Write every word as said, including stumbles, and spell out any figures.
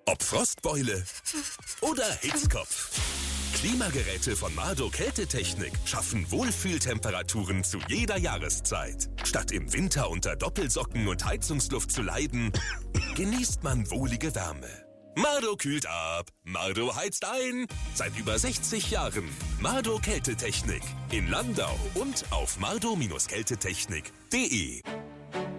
Ob Frostbeule oder Hitzkopf. Klimageräte von Mardo Kältetechnik schaffen Wohlfühltemperaturen zu jeder Jahreszeit. Statt im Winter unter Doppelsocken und Heizungsluft zu leiden, genießt man wohlige Wärme. Mardo kühlt ab, Mardo heizt ein. Seit über sechzig Jahren. Mardo Kältetechnik in Landau und auf mardo Kältetechnik punkt de.